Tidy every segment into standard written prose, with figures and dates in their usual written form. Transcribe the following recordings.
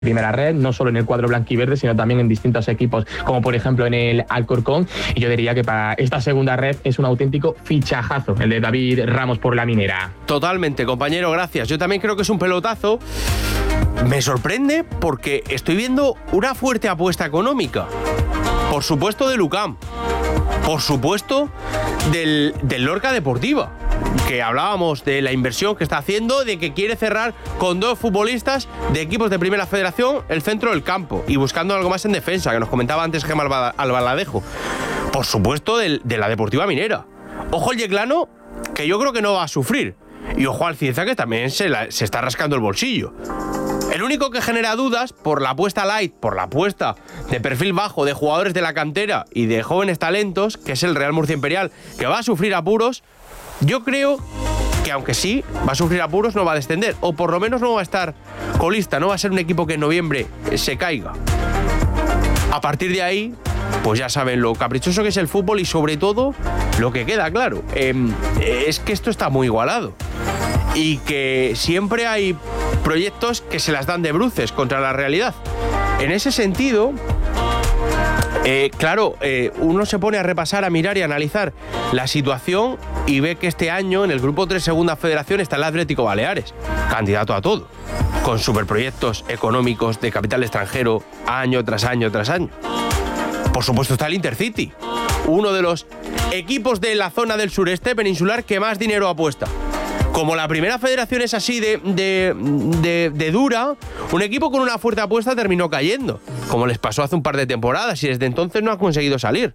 primera red, no solo en el cuadro blanquiverde, sino también en distintos equipos, como por ejemplo en el Alcorcón. Y yo diría que para esta segunda red es un auténtico fichajazo el de David Ramos por la Minera. Totalmente, compañero, gracias. Yo también creo que es un pelotazo. Me sorprende porque estoy viendo una fuerte apuesta económica. Por supuesto del UCAM. Por supuesto del Lorca Deportiva, que hablábamos de la inversión que está haciendo, de que quiere cerrar con 2 futbolistas de equipos de Primera Federación el centro del campo y buscando algo más en defensa, que nos comentaba antes Gemma Albaladejo. Por supuesto de la Deportiva Minera. Ojo al Yeclano, que yo creo que no va a sufrir. Y ojo al Cieza, que también se está rascando el bolsillo. El único que genera dudas por la apuesta light, por la apuesta de perfil bajo de jugadores de la cantera y de jóvenes talentos, que es el Real Murcia Imperial, que va a sufrir apuros. Yo creo que aunque sí va a sufrir apuros, no va a descender, o por lo menos no va a estar colista, no va a ser un equipo que en noviembre se caiga. A partir de ahí, pues ya saben lo caprichoso que es el fútbol y sobre todo lo que queda claro, es que esto está muy igualado y que siempre hay proyectos que se las dan de bruces contra la realidad. En ese sentido, uno se pone a repasar, a mirar y a analizar la situación y ve que este año en el Grupo 3 Segunda Federación está el Atlético Baleares, candidato a todo, con superproyectos económicos de capital extranjero año tras año tras año. Por supuesto está el Intercity, uno de los equipos de la zona del sureste peninsular que más dinero apuesta. Como la Primera Federación es así de dura, un equipo con una fuerte apuesta terminó cayendo, como les pasó hace un par de temporadas, y desde entonces no ha conseguido salir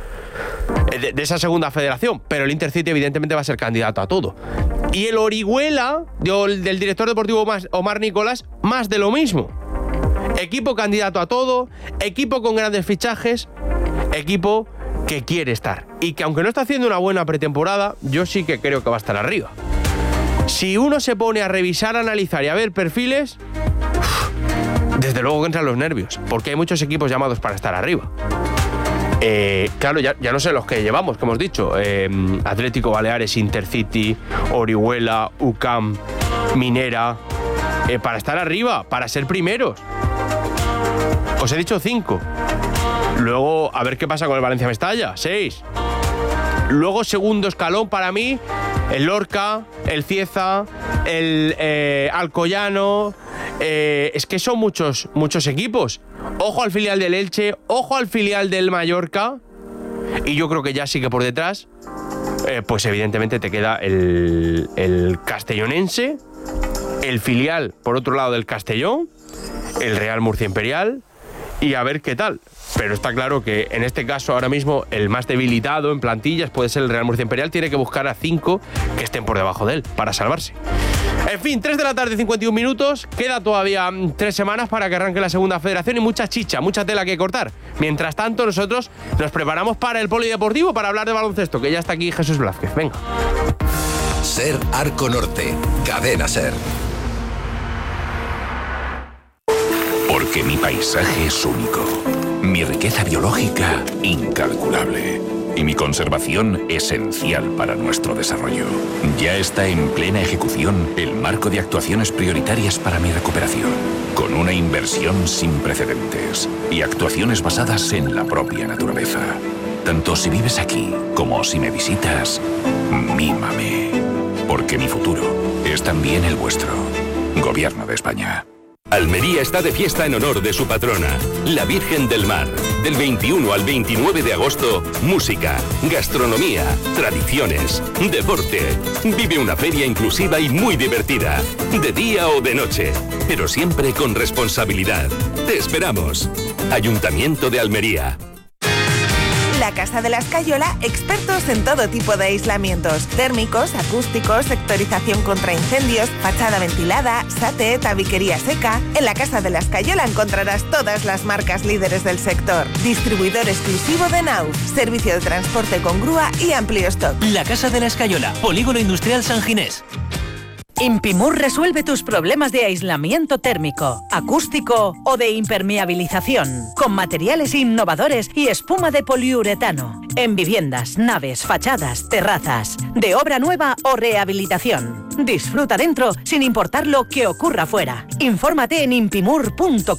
de esa Segunda Federación. Pero el Intercity evidentemente va a ser candidato a todo. Y el Orihuela, del director deportivo Omar Nicolás, más de lo mismo. Equipo candidato a todo, equipo con grandes fichajes, equipo que quiere estar. Y que aunque no está haciendo una buena pretemporada, yo sí que creo que va a estar arriba. Si uno se pone a revisar, a analizar y a ver perfiles, desde luego que entran los nervios, porque hay muchos equipos llamados para estar arriba. Claro, ya no sé los que llevamos, que hemos dicho. Atlético Baleares, Intercity, Orihuela, UCAM, Minera. Para estar arriba, para ser primeros. Os he dicho 5. Luego, a ver qué pasa con el Valencia Mestalla, 6. Luego, segundo escalón para mí, el Lorca, el Cieza, el Alcoyano. Es que son muchos equipos. Ojo al filial del Elche, ojo al filial del Mallorca. Y yo creo que ya sí que por detrás, pues evidentemente te queda el castellonense, el filial, por otro lado, del Castellón, el Real Murcia Imperial, y a ver qué tal. Pero está claro que en este caso ahora mismo el más debilitado en plantillas puede ser el Real Murcia Imperial. Tiene que buscar a 5 que estén por debajo de él para salvarse. En fin, 3 de la tarde, 51 minutos. Queda todavía 3 semanas para que arranque la Segunda Federación y mucha chicha, mucha tela que cortar. Mientras tanto, nosotros nos preparamos para el polideportivo, para hablar de baloncesto, que ya está aquí Jesús Blázquez. Venga. Ser Arco Norte, Cadena Ser. Porque mi paisaje es único, mi riqueza biológica incalculable y mi conservación esencial para nuestro desarrollo. Ya está en plena ejecución el marco de actuaciones prioritarias para mi recuperación, con una inversión sin precedentes y actuaciones basadas en la propia naturaleza. Tanto si vives aquí como si me visitas, mímame, porque mi futuro es también el vuestro. Gobierno de España. Almería está de fiesta en honor de su patrona, la Virgen del Mar. Del 21 al 29 de agosto, música, gastronomía, tradiciones, deporte. Vive una feria inclusiva y muy divertida, de día o de noche, pero siempre con responsabilidad. Te esperamos. Ayuntamiento de Almería. La Casa de la Escayola, expertos en todo tipo de aislamientos, térmicos, acústicos, sectorización contra incendios, fachada ventilada, SATE, tabiquería seca. En la Casa de la Escayola encontrarás todas las marcas líderes del sector. Distribuidor exclusivo de Nauf, servicio de transporte con grúa y amplio stock. La Casa de la Escayola, Polígono Industrial San Ginés. Impimur resuelve tus problemas de aislamiento térmico, acústico o de impermeabilización, con materiales innovadores y espuma de poliuretano, en viviendas, naves, fachadas, terrazas, de obra nueva o rehabilitación. Disfruta dentro sin importar lo que ocurra fuera. Infórmate en impimur.com.